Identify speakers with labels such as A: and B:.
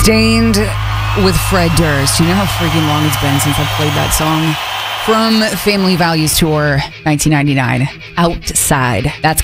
A: Stained with Fred Durst. Do you know how freaking long it's been since I've played that song? From Family Values Tour 1999, Outside. That's